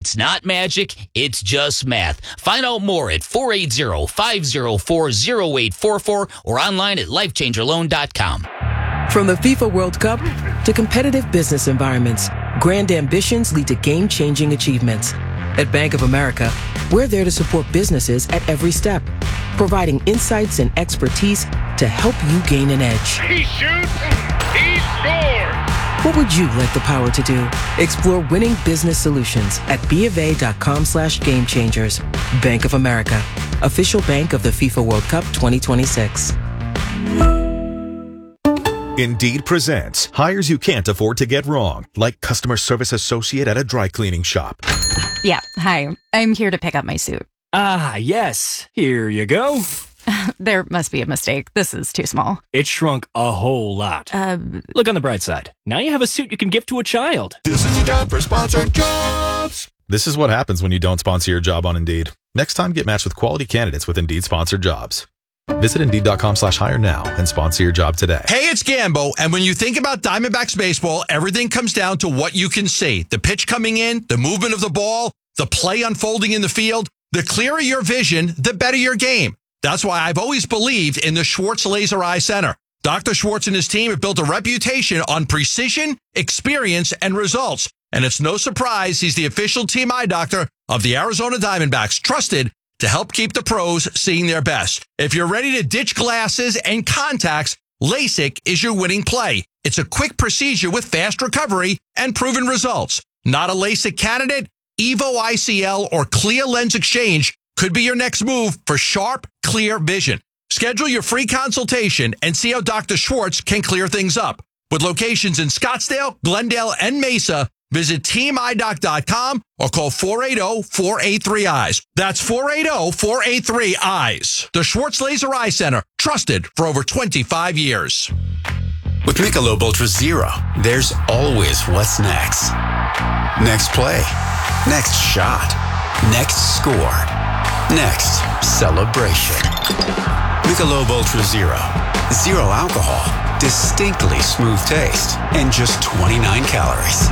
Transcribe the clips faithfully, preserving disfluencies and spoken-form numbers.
It's not magic, it's just math. Find out more at four eight zero, five zero four, zero eight four four or online at life changer loan dot com. From the FIFA World Cup to competitive business environments, grand ambitions lead to game-changing achievements. At Bank of America, we're there to support businesses at every step, providing insights and expertise to help you gain an edge. He shoots, he scores! What would you like the power to do? Explore winning business solutions at bofa.com slash game changers. Bank of America, official bank of the FIFA World Cup twenty twenty-six. Indeed presents hires you can't afford to get wrong, like customer service associate at a dry cleaning shop. Yeah, hi. I'm here to pick up my suit. Ah, yes. Here you go. There must be a mistake. This is too small. It shrunk a whole lot. Uh, Look on the bright side. Now you have a suit you can gift to a child. This is your time for sponsored jobs. This is what happens when you don't sponsor your job on Indeed. Next time, get matched with quality candidates with Indeed sponsored jobs. Visit Indeed.com slash hire now and sponsor your job today. Hey, it's Gambo, and when you think about Diamondbacks baseball, everything comes down to what you can see. The pitch coming in, the movement of the ball, the play unfolding in the field. The clearer your vision, the better your game. That's why I've always believed in the Schwartz Laser Eye Center. Doctor Schwartz and his team have built a reputation on precision, experience, and results. And it's no surprise he's the official team eye doctor of the Arizona Diamondbacks, trusted to help keep the pros seeing their best. If you're ready to ditch glasses and contacts, LASIK is your winning play. It's a quick procedure with fast recovery and proven results. Not a LASIK candidate? Evo I C L or Clear Lens Exchange could be your next move for sharp, clear vision. Schedule your free consultation and see how Doctor Schwartz can clear things up. With locations in Scottsdale, Glendale, and Mesa, visit team eye doc dot com or call four eight zero, four eight three, eyes. That's four eight zero, four eight three, eyes. The Schwartz Laser Eye Center, trusted for over twenty-five years. With Michelob Ultra Zero, there's always what's next. Next play. Next shot. Next score. Next celebration. Michelob Ultra Zero. Zero alcohol. Distinctly smooth taste. And just twenty-nine calories.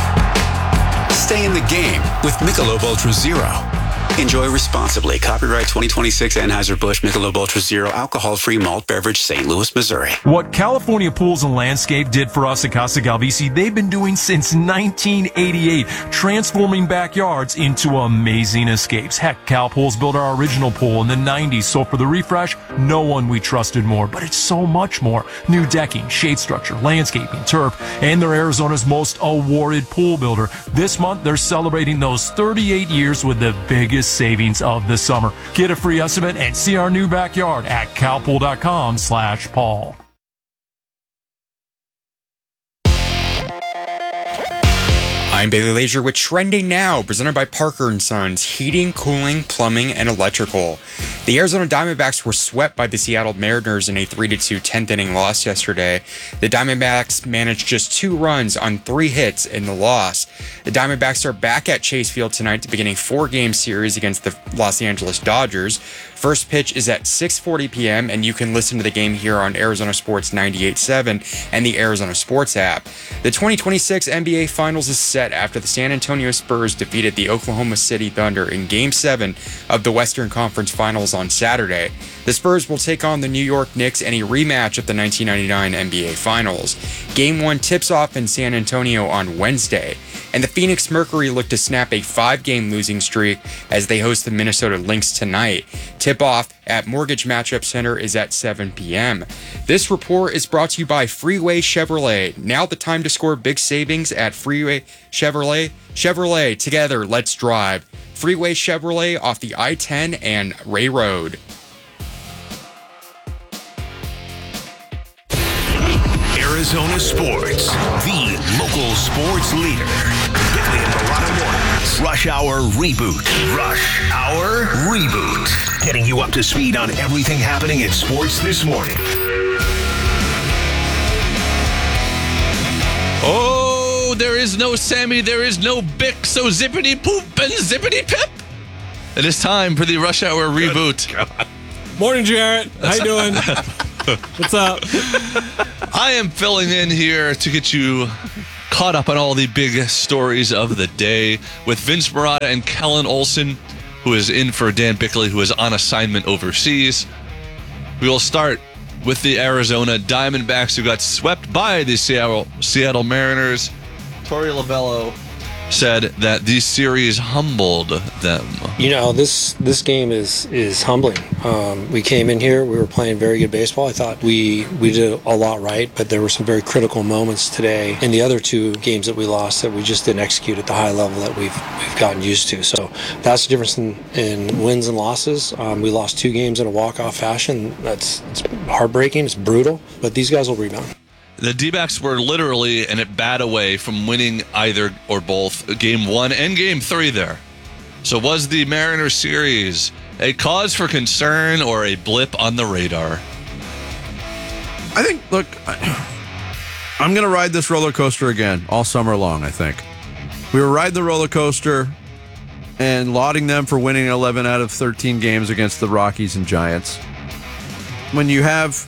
Stay in the game with Michelob Ultra Zero. Enjoy responsibly. Copyright twenty twenty-six Anheuser-Busch Michelob Ultra Zero alcohol-free malt beverage, Saint Louis, Missouri. What California Pools and Landscape did for us at Casa Galvisi, they've been doing since nineteen eighty-eight, transforming backyards into amazing escapes. Heck, Cal Pools built our original pool in the nineties, so for the refresh, no one we trusted more. But it's so much more. New decking, shade structure, landscaping, turf, and they're Arizona's most awarded pool builder. This month, they're celebrating those thirty-eight years with the biggest savings of the summer. Get a free estimate and see our new backyard at calpool.com slash Paul. I'm Bailey Lazier with Trending Now, presented by Parker and Sons, heating, cooling, plumbing, and electrical. The Arizona Diamondbacks were swept by the Seattle Mariners in a three to two tenth inning loss yesterday. The Diamondbacks managed just two runs on three hits in the loss. The Diamondbacks are back at Chase Field tonight to begin a four-game series against the Los Angeles Dodgers. First pitch is at six forty p.m., and you can listen to the game here on Arizona Sports ninety-eight point seven and the Arizona Sports app. The twenty twenty-six N B A Finals is set after the San Antonio Spurs defeated the Oklahoma City Thunder in Game seven of the Western Conference Finals on Saturday. The Spurs will take on the New York Knicks in a rematch of the nineteen ninety-nine N B A Finals. Game one tips off in San Antonio on Wednesday, and the Phoenix Mercury look to snap a five-game losing streak as they host the Minnesota Lynx tonight. Tip-off at Mortgage Matchup Center is at seven p.m. This report is brought to you by Freeway Chevrolet. Now the time to score big savings at Freeway Chevrolet. Chevrolet, together, let's drive. Freeway Chevrolet off the I ten and Ray Road. Arizona Sports, the local sports leader. Bickley and Barada Mornings. Rush Hour Reboot. Rush Hour Reboot. Getting you up to speed on everything happening in sports this morning. Oh, there is no Sammy, there is no Bick, so zippity poop and zippity pip. It is time for the Rush Hour Reboot. Morning, Jarrett. How you doing? What's up? I am filling in here to get you caught up on all the big stories of the day with Vince Marotta and Kellen Olson, who is in for Dan Bickley, who is on assignment overseas. We will start with the Arizona Diamondbacks, who got swept by the Seattle, Seattle Mariners. Torey Lovullo said that the series humbled them. You know, this this game is is humbling. Um, we came in here, we were playing very good baseball. I thought we we did a lot right, but there were some very critical moments today in the other two games that we lost that we just didn't execute at the high level that we've we've gotten used to. So that's the difference in, in wins and losses. Um, we lost two games in a walk-off fashion. That's it's heartbreaking, it's brutal, but these guys will rebound. The D-backs were literally an at bat away from winning either or both game one and game three there. So was the Mariners series a cause for concern or a blip on the radar? I think, look, I'm going to ride this roller coaster again all summer long, I think. We were riding the roller coaster and lauding them for winning eleven out of thirteen games against the Rockies and Giants. When you have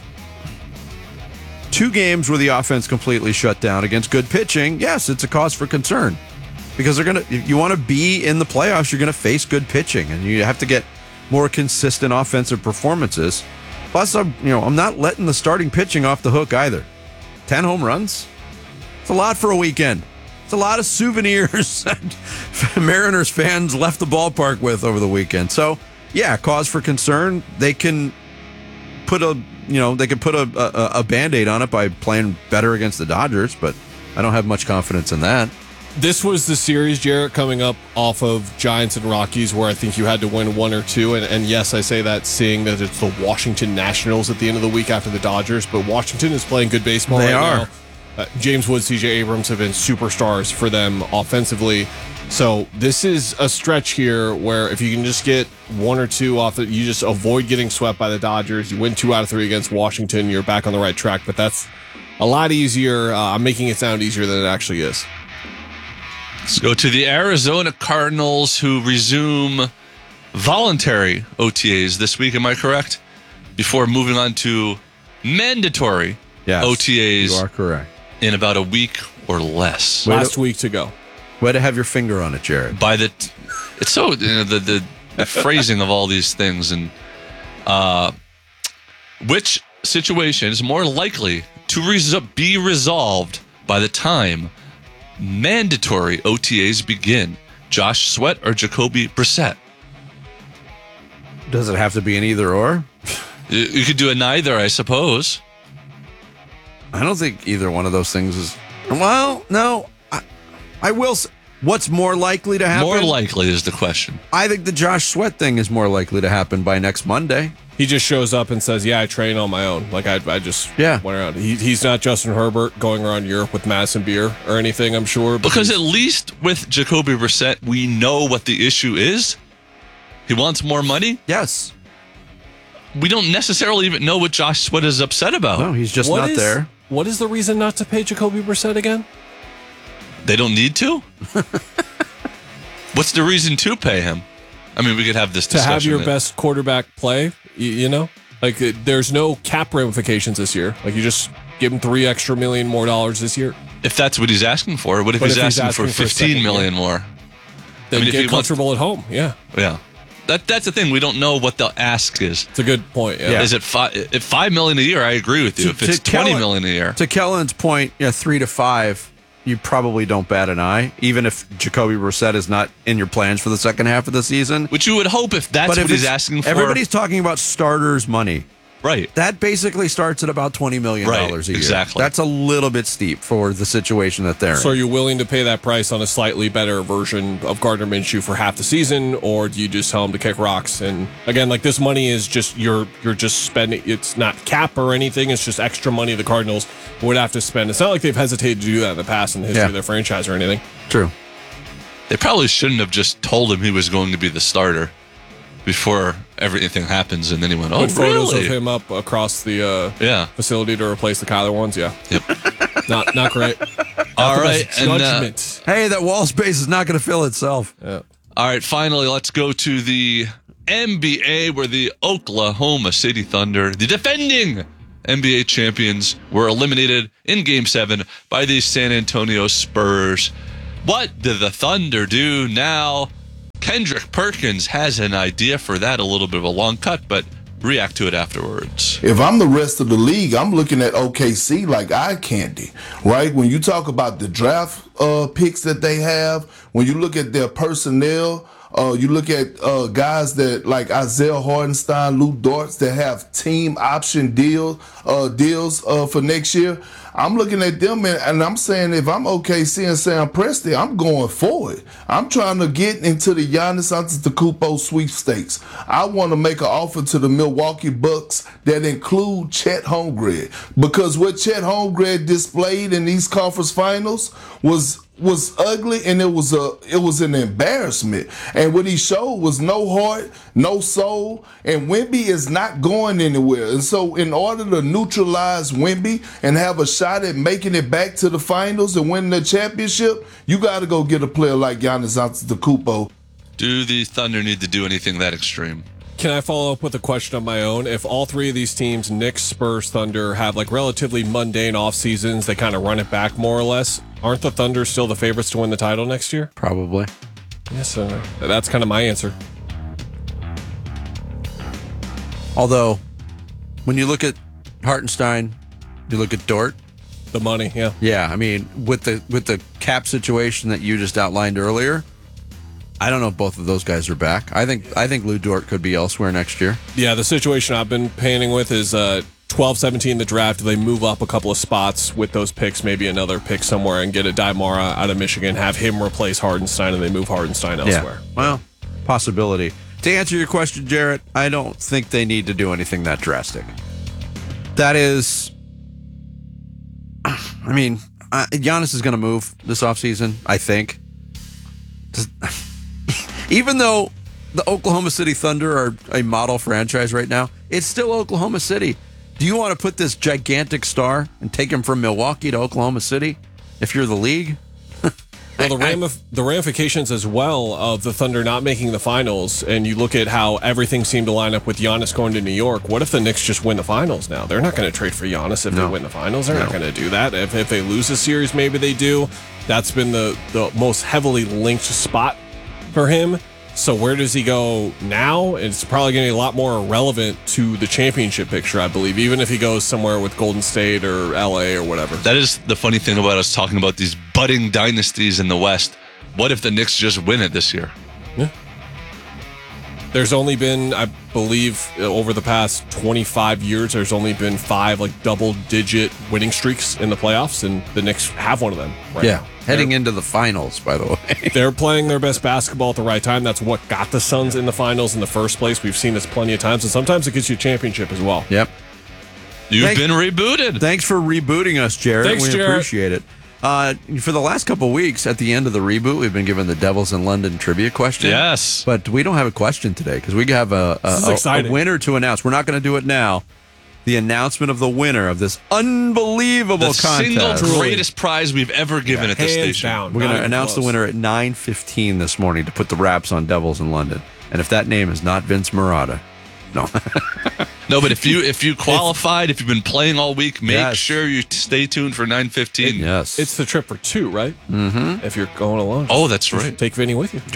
two games where the offense completely shut down against good pitching, yes, it's a cause for concern because they're gonna. If you want to be in the playoffs, you're going to face good pitching, and you have to get more consistent offensive performances. Plus, I'm you know I'm not letting the starting pitching off the hook either. Ten home runs, it's a lot for a weekend. It's a lot of souvenirs that Mariners fans left the ballpark with over the weekend. So, yeah, cause for concern. They can put a You know, they could put a, a, a Band-Aid on it by playing better against the Dodgers, but I don't have much confidence in that. This was the series, Jarrett, coming up off of Giants and Rockies, where I think you had to win one or two. And, and yes, I say that seeing that it's the Washington Nationals at the end of the week after the Dodgers, but Washington is playing good baseball they right are. now. Uh, James Wood, C J Abrams have been superstars for them offensively. So this is a stretch here where if you can just get one or two off it, you just avoid getting swept by the Dodgers. You win two out of three against Washington, you're back on the right track. But that's a lot easier. Uh, I'm making it sound easier than it actually is. Let's go to the Arizona Cardinals, who resume voluntary O T As this week. Am I correct? Before moving on to mandatory yes, O T As. You are correct. In about a week or less. Last week to go. Way to have your finger on it, Jared. By the, t- it's so you know, the, the the phrasing of all these things, and uh, which situation is more likely to res- be resolved by the time mandatory O T As begin? Josh Sweat or Jacoby Brissett? Does it have to be an either or? You, you could do a neither, I suppose. I don't think either one of those things is. Well, no. I, I will say, what's more likely to happen? More likely is the question. I think the Josh Sweat thing is more likely to happen by next Monday. He just shows up and says, yeah, I train on my own. Like, I, I just yeah. went around. He, he's not Justin Herbert going around Europe with Madison Beer or anything, I'm sure. Because at least with Jacoby Brissett, we know what the issue is. He wants more money? Yes. We don't necessarily even know what Josh Sweat is upset about. No, he's just what not is, there. What is the reason not to pay Jacoby Brissett again? They don't need to? What's the reason to pay him? I mean, we could have this discussion. To have your best quarterback play, you, you know? Like, uh, there's no cap ramifications this year. Like, you just give him three extra million more dollars this year. If that's what he's asking for, what if, But he's, if he's asking, asking for for a fifteen second million year? more? Then I mean, if get he comfortable wants, at home, yeah. Yeah. That That's the thing. We don't know what the ask is. It's a good point, yeah. yeah. Is it five, if five million a year? I agree with you. To, if it's to twenty Kellen, million a year. To Kellen's point, yeah, three to five, you probably don't bat an eye, even if Jacoby Brissett is not in your plans for the second half of the season. Which you would hope if that's but what if he's asking for. Everybody's talking about starters' money. Right. That basically starts at about twenty million dollars right, a year. Exactly. That's a little bit steep for the situation that they're so in. are you willing to pay that price on a slightly better version of Gardner Minshew for half the season, or do you just tell him to kick rocks? And again, like, this money is just, you're you're just spending, it's not cap or anything, it's just extra money the Cardinals would have to spend. It's not like they've hesitated to do that in the past in the history Yeah. of their franchise or anything. True. They probably shouldn't have just told him he was going to be the starter before everything happens, and then he went, oh, Put photos really? of him up across the uh, yeah. facility to replace the Kyler ones, yeah. Yep. not not great. All Not the right. best And, uh, judgment. Hey, that wall space is not going to fill itself. Yeah. All right, finally, let's go to the N B A, where the Oklahoma City Thunder, the defending N B A champions were eliminated in Game seven by the San Antonio Spurs. What did the Thunder do now? Kendrick Perkins has an idea for that, a little bit of a long cut, but react to it afterwards. If I'm the rest of the league, I'm looking at O K C like eye candy, right? When you talk about the draft uh, picks that they have, when you look at their personnel, uh, you look at uh, guys that like Isaiah Hartenstein, Lou Dortz that have team option deal uh, deals uh, for next year. I'm looking at them and, and I'm saying if I'm O K C and Sam Presti, I'm going for it. I'm trying to get into the Giannis Antetokounmpo sweepstakes. I want to make an offer to the Milwaukee Bucks that include Chet Holmgren, because what Chet Holmgren displayed in these conference finals was was ugly, and it was a it was an embarrassment. And what he showed was no heart, no soul, and Wemby is not going anywhere. And so in order to neutralize Wemby and have a shot at making it back to the finals and winning the championship, you got to go get a player like Giannis Antetokounmpo. Do the Thunder need to do anything that extreme? Can I follow up with a question of my own? If all three of these teams, Knicks, Spurs, Thunder, have like relatively mundane off seasons, they kind of run it back more or less, aren't the Thunder still the favorites to win the title next year? Probably. Yes, uh, that's kind of my answer. Although, when you look at Hartenstein, you look at Dort. The money, yeah. Yeah, I mean, with the with the cap situation that you just outlined earlier, I don't know if both of those guys are back. I think I think Lou Dort could be elsewhere next year. Yeah, the situation I've been painting with is uh, twelve seventeen the draft. They move up a couple of spots with those picks, maybe another pick somewhere, and get a Daimara out of Michigan, have him replace Hardenstein, and they move Hardenstein elsewhere. Yeah. Well, possibility. To answer your question, Jarrett, I don't think they need to do anything that drastic. That is, I mean, uh, Giannis is going to move this offseason, I think. Even though the Oklahoma City Thunder are a model franchise right now, it's still Oklahoma City. Do you want to put this gigantic star and take him from Milwaukee to Oklahoma City if you're the league? Well, the, ramif- the ramifications as well of the Thunder not making the finals, and you look at how everything seemed to line up with Giannis going to New York. What if the Knicks just win the finals now? They're not going to trade for Giannis if no. they win the finals. They're no. not going to do that. If, if they lose a series, maybe they do. That's been the, the most heavily linked spot for him. So where does he go now? It's probably going to be a lot more relevant to the championship picture, I believe, even if he goes somewhere with Golden State or L A or whatever. That is the funny thing about us talking about these budding dynasties in the West. What if the Knicks just win it this year? Yeah. There's only been, I believe, over the past twenty-five years, there's only been five like double-digit winning streaks in the playoffs, and the Knicks have one of them right yeah, now. Heading they're, into the finals, by the way. They're playing their best basketball at the right time. That's what got the Suns in the finals in the first place. We've seen this plenty of times, and sometimes it gets you a championship as well. Yep. You've thanks, been rebooted. Thanks for rebooting us, Jared. Thanks, we Jared. appreciate it. Uh, for the last couple of weeks, at the end of the reboot, we've been given the Devils in London trivia question. Yes. But we don't have a question today because we have a, a, a, a winner to announce. We're not going to do it now. The announcement of the winner of this unbelievable the contest. The single greatest prize we've ever given yeah, at this station. Down. We're going to announce close. the winner at nine fifteen this morning to put the wraps on Devils in London. And if that name is not Vince Marotta, no. No, but if you if you qualified, if you've been playing all week, make yes. sure you stay tuned for nine fifteen. Yes. It's the trip for two, right? Mm-hmm. If you're going alone. Oh, that's right. Take Vinny with you.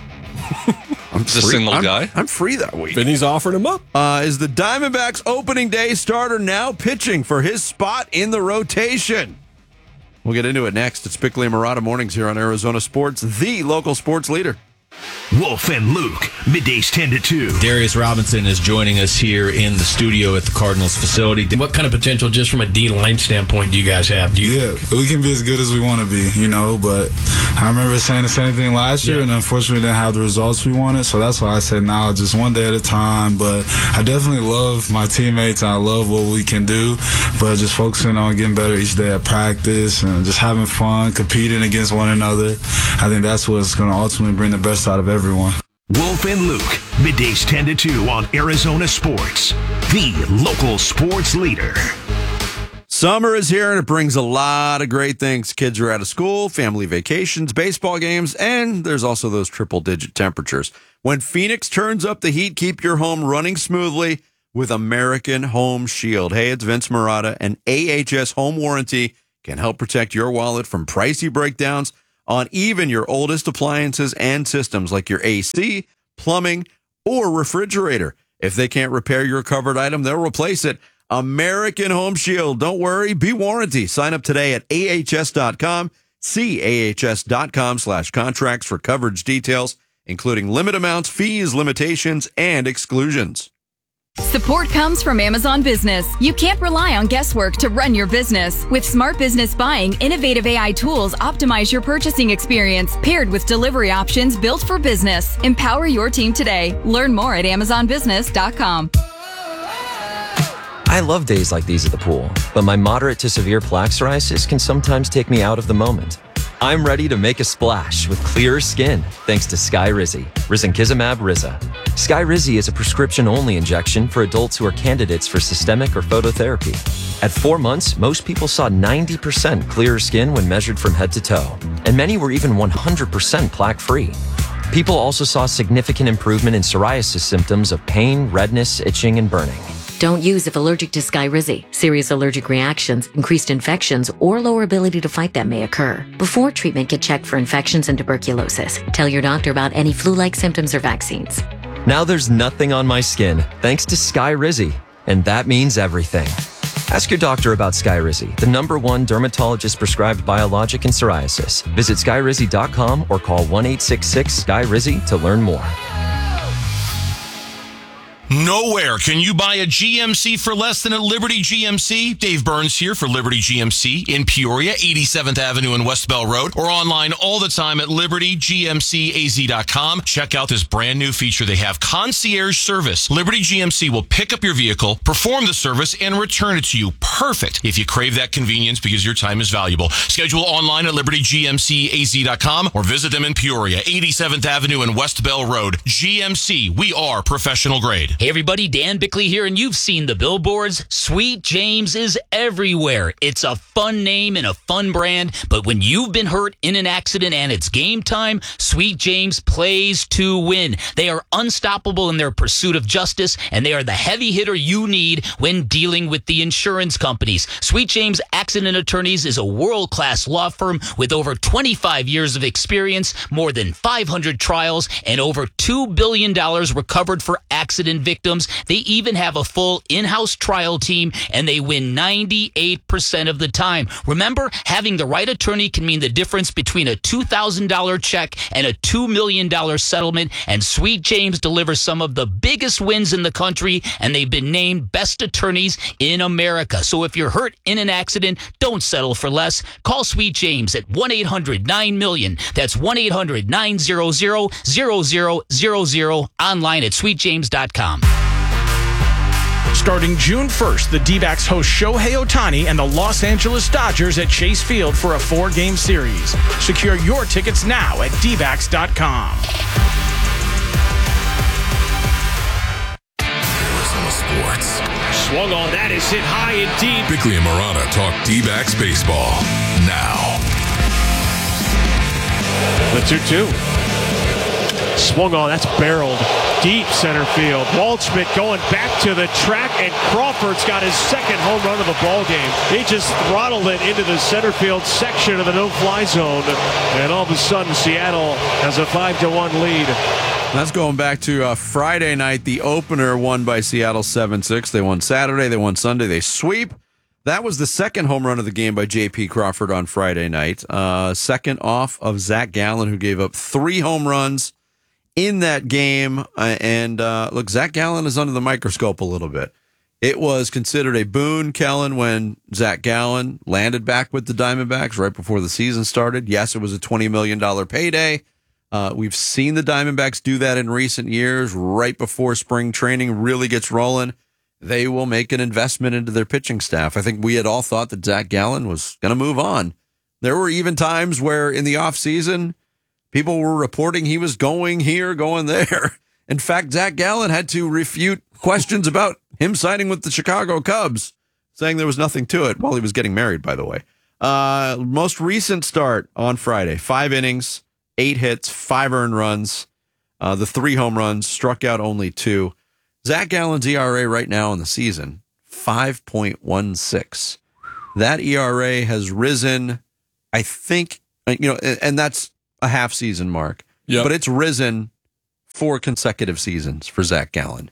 I'm He's a single I'm, guy. I'm free that week. Vinny's offering him up. Uh, is the Diamondbacks opening day starter now pitching for his spot in the rotation? We'll get into it next. It's Bickley and Marotta Mornings here on Arizona Sports, the local sports leader. Wolf and Luke, middays ten to two. Darius Robinson is joining us here in the studio at the Cardinals facility. What kind of potential, just from a D-line standpoint, do you guys have? Do you- yeah, we can be as good as we want to be, you know, but I remember saying the same thing last year, yeah. and unfortunately we didn't have the results we wanted, so that's why I said now just one day at a time. But I definitely love my teammates, and I love what we can do, but just focusing on getting better each day at practice and just having fun, competing against one another. I think that's what's going to ultimately bring the best out of everyone. Wolf and Luke, middays ten to two on Arizona Sports, the local sports leader. Summer is here and it brings a lot of great things. Kids are out of school, family vacations, baseball games, and there's also those triple digit temperatures. When Phoenix turns up the heat, keep your home running smoothly with American Home Shield. Hey, it's Vince Marotta, and A H S Home Warranty can help protect your wallet from pricey breakdowns on even your oldest appliances and systems like your A C, plumbing, or refrigerator. If they can't repair your covered item, they'll replace it. American Home Shield. Don't worry, be warranty. Sign up today at A H S dot com. See A H S dot com slash contracts for coverage details, including limit amounts, fees, limitations, and exclusions. Support comes from Amazon Business. You can't rely on guesswork to run your business. With Smart Business Buying, innovative A I tools optimize your purchasing experience, paired with delivery options built for business. Empower your team today. Learn more at amazon business dot com. I love days like these at the pool, but my moderate to severe plaque psoriasis can sometimes take me out of the moment. I'm ready to make a splash with clearer skin thanks to Skyrizi, risankizumab Riza. Skyrizi is a prescription-only injection for adults who are candidates for systemic or phototherapy. At four months, most people saw ninety percent clearer skin when measured from head to toe, and many were even one hundred percent plaque-free. People also saw significant improvement in psoriasis symptoms of pain, redness, itching, and burning. Don't use if allergic to Skyrizi. Serious allergic reactions, increased infections, or lower ability to fight them may occur. Before treatment, get checked for infections and tuberculosis. Tell your doctor about any flu-like symptoms or vaccines. Now there's nothing on my skin thanks to Skyrizi, and that means everything. Ask your doctor about Skyrizi, the number one dermatologist-prescribed biologic in psoriasis. Visit skyrizi dot com or call one eight six six Sky Rizi to learn more. Nowhere can you buy a G M C for less than at Liberty G M C. Dave Burns here for Liberty G M C in Peoria, eighty-seventh Avenue and West Bell Road, or online all the time at liberty g m c a z dot com. Check out this brand new feature they have, concierge service. Liberty G M C will pick up your vehicle, perform the service, and return it to you. Perfect if you crave that convenience because your time is valuable. Schedule online at liberty g m c a z dot com or visit them in Peoria, eighty-seventh Avenue and West Bell Road. G M C, we are professional grade. Hey everybody, Dan Bickley here, and you've seen the billboards. Sweet James is everywhere. It's a fun name and a fun brand, but when you've been hurt in an accident and it's game time, Sweet James plays to win. They are unstoppable in their pursuit of justice, and they are the heavy hitter you need when dealing with the insurance companies. Sweet James Accident Attorneys is a world-class law firm with over twenty-five years of experience, more than five hundred trials, and over two billion dollars recovered for accident victims. They even have a full in-house trial team, and they win ninety-eight percent of the time. Remember, having the right attorney can mean the difference between a two thousand dollars check and a two million dollars settlement, and Sweet James delivers some of the biggest wins in the country, and they've been named best attorneys in America. So if you're hurt in an accident, don't settle for less. Call Sweet James at one eight hundred nine million. That's one eight hundred nine hundred zero zero zero zero, online at sweet james dot com. Starting June first, the D-backs host Shohei Ohtani and the Los Angeles Dodgers at Chase Field for a four-game series. Secure your tickets now at d backs dot com. Arizona Sports. Swung on, that is hit high and deep. Bickley and Marotta talk D-backs baseball now. The two two. Swung on, that's barreled deep center field. Waldschmidt going back to the track, and Crawford's got his second home run of the ball game. He just throttled it into the center field section of the no-fly zone, and all of a sudden Seattle has a five to one lead. That's going back to uh, Friday night. The opener won by Seattle seven six. They won Saturday, they won Sunday, they sweep. That was the second home run of the game by J P Crawford on Friday night. Uh, second off of Zach Gallen, who gave up three home runs in that game. Uh, and uh, look, Zach Gallen is under the microscope a little bit. It was considered a boon, Kellen, when Zach Gallen landed back with the Diamondbacks right before the season started. Yes, it was a twenty million dollars payday. Uh, we've seen the Diamondbacks do that in recent years. Right before spring training really gets rolling, they will make an investment into their pitching staff. I think we had all thought that Zach Gallen was going to move on. There were even times where in the offseason, people were reporting he was going here, going there. In fact, Zach Gallen had to refute questions about him signing with the Chicago Cubs, saying there was nothing to it while he was getting married, by the way. Uh, most recent start on Friday, five innings, eight hits, five earned runs. Uh, the three home runs, struck out only two. Zach Gallen's E R A right now in the season, five point one six. That E R A has risen, I think, you know, and that's a half season mark. Yep. But it's risen four consecutive seasons for Zach Gallen.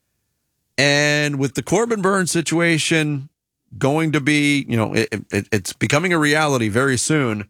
And with the Corbin Burns situation going to be, you know, it, it, it's becoming a reality very soon,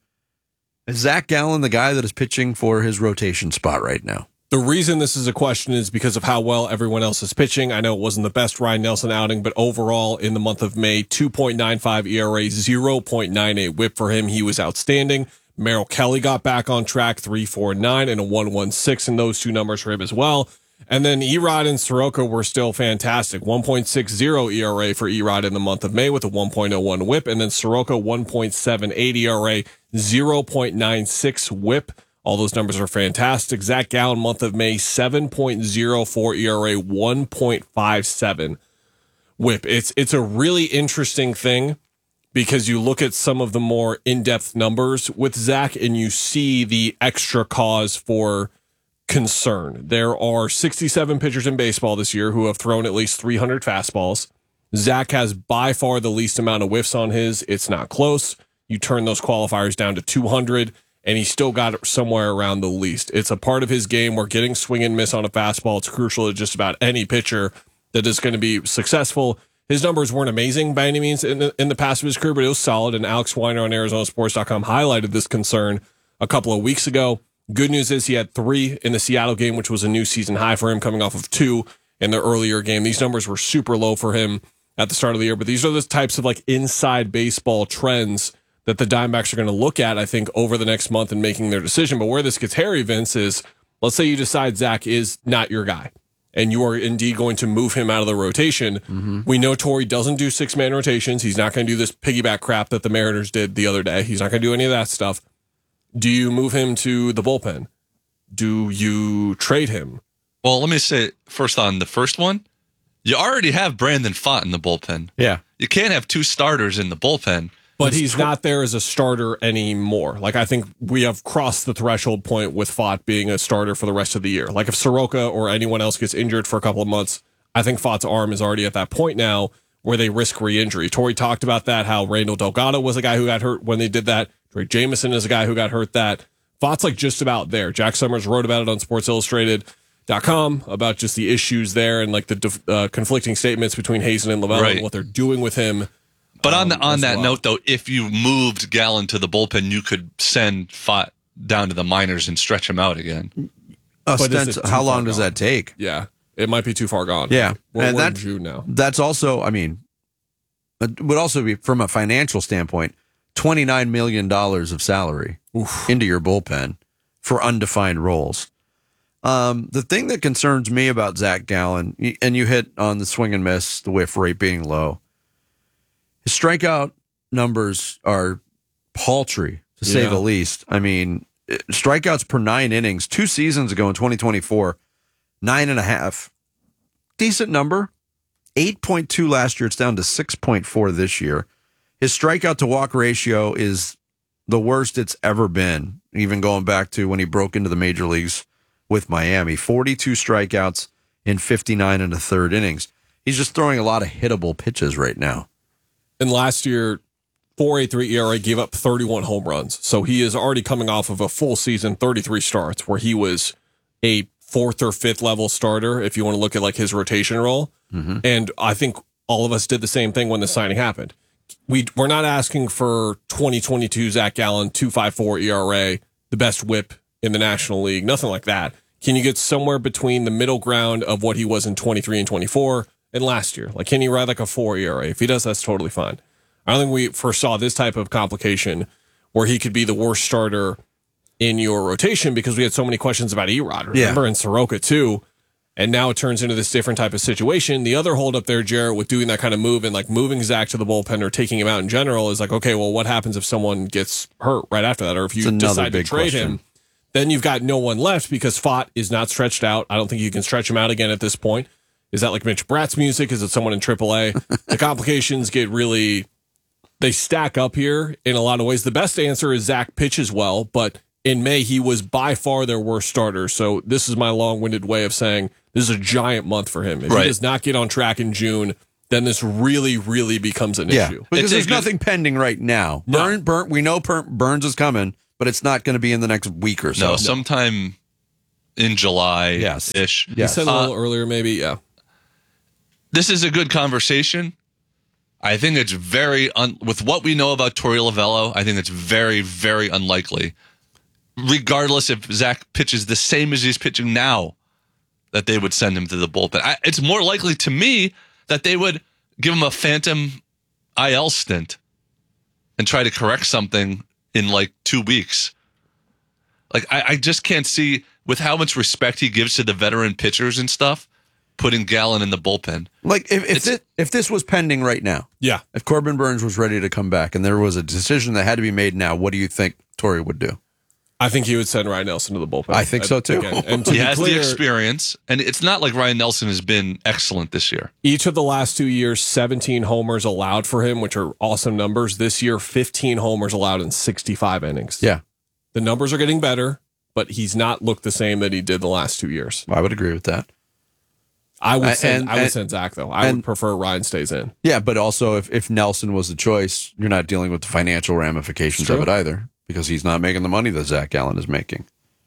is Zach Gallen the guy that is pitching for his rotation spot right now? The reason this is a question is because of how well everyone else is pitching. I know it wasn't the best Ryan Nelson outing, but overall in the month of May, two point nine five E R A, zero point nine eight whip for him. He was outstanding. Merrill Kelly got back on track, three point four nine and a one point one six in those two numbers for him as well. And then Erod and Soroka were still fantastic. one point six zero E R A for Erod in the month of May with a one point oh one whip. And then Soroka, one point seven eight E R A, zero point nine six whip. All those numbers are fantastic. Zach Gallen, month of May, seven point oh four E R A, one point five seven whip. It's, it's a really interesting thing because you look at some of the more in-depth numbers with Zach and you see the extra cause for concern. There are sixty-seven pitchers in baseball this year who have thrown at least three hundred fastballs. Zach has by far the least amount of whiffs on his. It's not close. You turn those qualifiers down to two hundred, and he still got it somewhere around the least. It's a part of his game where getting swing and miss on a fastball, it's crucial to just about any pitcher that is going to be successful. His numbers weren't amazing by any means in the, in the past of his career, but it was solid, and Alex Weiner on Arizona Sports dot com highlighted this concern a couple of weeks ago. Good news is he had three in the Seattle game, which was a new season high for him, coming off of two in the earlier game. These numbers were super low for him at the start of the year, but these are the types of like inside baseball trends that the Diamondbacks are going to look at, I think, over the next month in making their decision. But where this gets hairy, Vince, is let's say you decide Zach is not your guy, and you are indeed going to move him out of the rotation. Mm-hmm. We know Torey doesn't do six-man rotations. He's not going to do this piggyback crap that the Mariners did the other day. He's not going to do any of that stuff. Do you move him to the bullpen? Do you trade him? Well, let me say first on the first one, you already have Brandon Pfaadt in the bullpen. Yeah. You can't have two starters in the bullpen. But he's not there as a starter anymore. Like, I think we have crossed the threshold point with Pfaadt being a starter for the rest of the year. Like, if Soroka or anyone else gets injured for a couple of months, I think Pfaadt's arm is already at that point now where they risk re-injury. Torey talked about that, how Randall Delgado was a guy who got hurt when they did that. Drake Jameson is a guy who got hurt that. Pfaadt's like just about there. Jack Summers wrote about it on Sports Illustrated dot com about just the issues there and like the uh, conflicting statements between Hazen and Lavelle Right. and what they're doing with him. But um, on the, on that well. note, though, if you moved Gallen to the bullpen, you could send Pfaadt down to the minors and stretch him out again. Ostens- how long does that take? Yeah, it might be too far gone. Yeah, we're, and we're in that, June now. That's also, I mean, it would also be from a financial standpoint, twenty-nine million dollars of salary Oof. into your bullpen for undefined roles. Um, the thing that concerns me about Zach Gallen, and you hit on the swing and miss, the whiff rate being low, his strikeout numbers are paltry, to say Yeah. the least. I mean, strikeouts per nine innings, two seasons ago in twenty twenty-four, nine and a half. Decent number. eight point two last year. It's down to six point four this year. His strikeout to walk ratio is the worst it's ever been, even going back to when he broke into the major leagues with Miami. forty-two strikeouts in fifty-nine and a third innings. He's just throwing a lot of hittable pitches right now. And last year, four point eight three E R A gave up thirty-one home runs. So he is already coming off of a full season, thirty-three starts, where he was a fourth or fifth level starter, if you want to look at like his rotation role. Mm-hmm. And I think all of us did the same thing when the signing happened. We, we're not asking for twenty twenty-two Zach Gallen, two point five four E R A, the best whip in the National League, nothing like that. Can you get somewhere between the middle ground of what he was in twenty-three and twenty-four and last year? Like, can he ride like a four E R A? If he does, that's totally fine. I don't think we foresaw this type of complication where he could be the worst starter in your rotation because we had so many questions about Erod, remember, Yeah. and Soroka too. And now it turns into this different type of situation. The other hold up there, Jarrett, with doing that kind of move and like moving Zach to the bullpen or taking him out in general is like, okay, well, what happens if someone gets hurt right after that? Or if you It's another decide to big trade question. him, then you've got no one left because Pfaadt is not stretched out. I don't think you can stretch him out again at this point. Is that like Mitch Bratt's music? Is it someone in triple A? The complications get really, they stack up here in a lot of ways. The best answer is Zach pitches well, but in May, he was by far their worst starter. So this is my long-winded way of saying this is a giant month for him. If Right. he does not get on track in June, then this really, really becomes an Yeah, issue. because It's a there's good- nothing pending right now. No. Burn, burn, we know Burn, Burns is coming, but it's not going to be in the next week or so. No, sometime in July Yes. ish. You said a Uh, little earlier, maybe, yeah. This is a good conversation. I think it's very, un- with what we know about Torey Lovello, I think it's very, very unlikely, regardless if Zach pitches the same as he's pitching now, that they would send him to the bullpen. I, it's more likely to me that they would give him a phantom I L stint and try to correct something in like two weeks. Like, I, I just can't see, with how much respect he gives to the veteran pitchers and stuff, putting Gallen in the bullpen. Like if if It's- this, if this was pending right now, Yeah. if Corbin Burns was ready to come back and there was a decision that had to be made now, what do you think Torey would do? I think he would send Ryan Nelson to the bullpen. I think so, too. Again, and to He be has the clear, experience, and it's not like Ryan Nelson has been excellent this year. each of the last two years, seventeen homers allowed for him, which are awesome numbers. This year, fifteen homers allowed in sixty-five innings. Yeah, The numbers are getting better, but he's not looked the same that he did the last two years. I would agree with that. I would Uh, send, and- I would and- send Zach, though. I and- would prefer Ryan stays in. Yeah, but also if, if Nelson was the choice, you're not dealing with the financial ramifications of True. it either, because he's not making the money that Zach Gallen is making.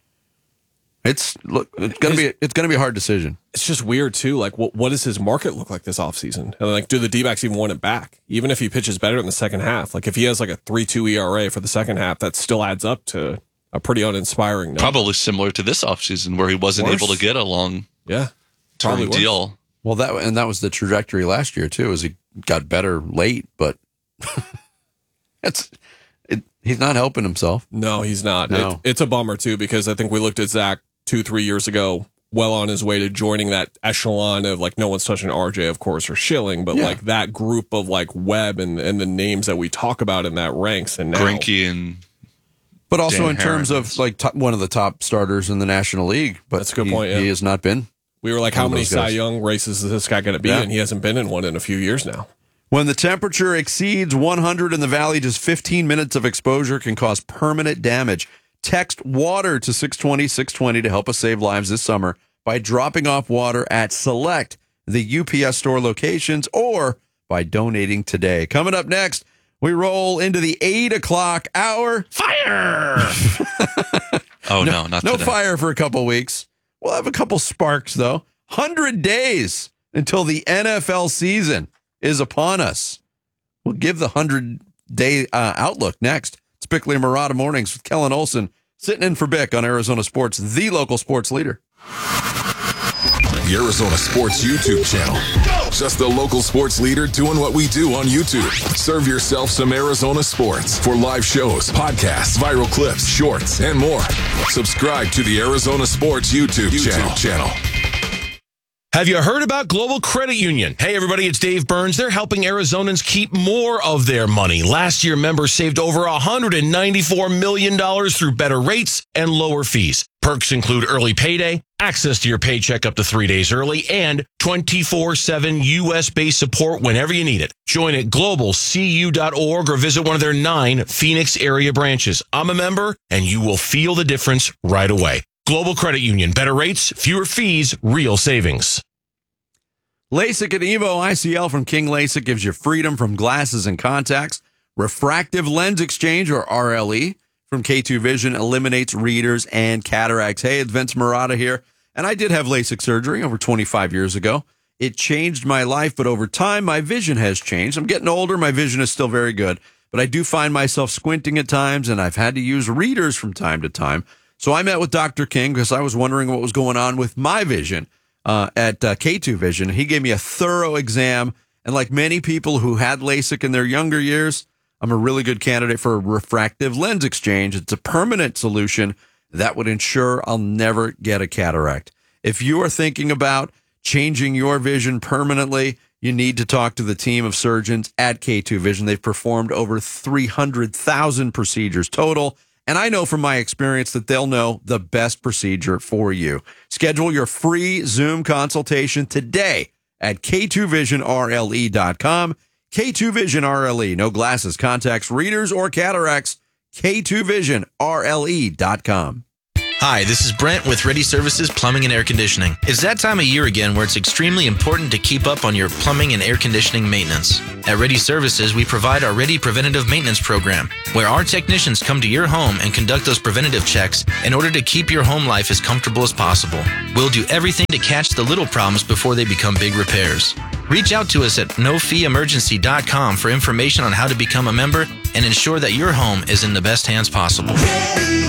It's look, it's gonna be it's gonna be a hard decision. It's just weird, too. Like, what, what does his market look like this offseason? And, like, do the D-backs even want it back? Even if he pitches better in the second half. Like, if he has, like, a three two E R A for the second half, that still adds up to a pretty uninspiring number. Probably similar to this offseason where he wasn't Worse. able to get a long Yeah. term Probably worse. deal. Well, that and that was the trajectory last year too, as he got better late, but it's it, he's not helping himself. No, he's not. No. It, it's a bummer, too, because I think we looked at Zach two, three years ago, well on his way to joining that echelon of, like, no one's touching R J, of course, or Schilling, but, Yeah. like, that group of, like, Webb and, and the names that we talk about in that ranks. And now, Greinke and But also Dan in terms Herron of is- like top, one of the top starters in the National League. But That's a good he, point, yeah. He has not been. we were like, one how of many those Cy guys. Young races is this guy going to be Yeah. in? He hasn't been in one in a few years now. When the temperature exceeds one hundred in the valley, just fifteen minutes of exposure can cause permanent damage. Text WATER to six twenty, six twenty to help us save lives this summer by dropping off water at select the U P S store locations or by donating today. Coming up next, we roll into the eight o'clock hour. Fire! oh no, not no today. fire for a couple weeks. We'll have a couple sparks, though. one hundred days until the N F L season is upon us. We'll give the one hundred-day uh, outlook next. It's Bickley and Murata Mornings with Kellen Olson, sitting in for Bick on Arizona Sports, the local sports leader. The Arizona Sports YouTube channel. Just the local sports leader doing what we do on YouTube. Serve yourself some Arizona sports for live shows, podcasts, viral clips, shorts, and more. Subscribe to the Arizona Sports YouTube, YouTube channel. Have you heard about Global Credit Union? Hey, everybody, it's Dave Burns. They're helping Arizonans keep more of their money. Last year, members saved over one hundred ninety-four million dollars through better rates and lower fees. Perks include early payday, access to your paycheck up to three days early, and twenty-four seven U S-based support whenever you need it. Join at global c u dot org or visit one of their nine Phoenix area branches. I'm a member, and you will feel the difference right away. Global Credit Union. Better rates, fewer fees, real savings. LASIK and Evo I C L from King LASIK gives you freedom from glasses and contacts. Refractive Lens Exchange, or R L E, from K two Vision eliminates readers and cataracts. Hey, it's Vince Murata here, and I did have LASIK surgery over twenty-five years ago. It changed my life, but over time, my vision has changed. I'm getting older. My vision is still very good, but I do find myself squinting at times, and I've had to use readers from time to time. So I met with Doctor King because I was wondering what was going on with my vision uh, at uh, K two Vision. He gave me a thorough exam, and like many people who had LASIK in their younger years, I'm a really good candidate for a refractive lens exchange. It's a permanent solution that would ensure I'll never get a cataract. If you are thinking about changing your vision permanently, you need to talk to the team of surgeons at K two Vision. They've performed over three hundred thousand procedures total, and I know from my experience that they'll know the best procedure for you. Schedule your free Zoom consultation today at K two vision R L E dot com. K two Vision R L E. No glasses, contacts, readers, or cataracts. K two Vision R L E dot com. Hi, this is Brent with Ready Services Plumbing and Air Conditioning. It's that time of year again where it's extremely important to keep up on your plumbing and air conditioning maintenance. At Ready Services, we provide our Ready Preventative Maintenance Program, where our technicians come to your home and conduct those preventative checks in order to keep your home life as comfortable as possible. We'll do everything to catch the little problems before they become big repairs. Reach out to us at no fee emergency dot com for information on how to become a member and ensure that your home is in the best hands possible.